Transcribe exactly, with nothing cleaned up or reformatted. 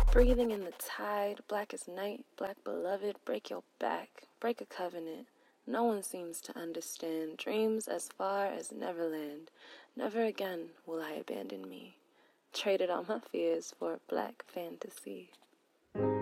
Breathing in the tide, black as night, black beloved, break your back, break a covenant. No one seems to understand. Dreams as far as Neverland. Never again will I abandon me. Traded all my fears for a black fantasy.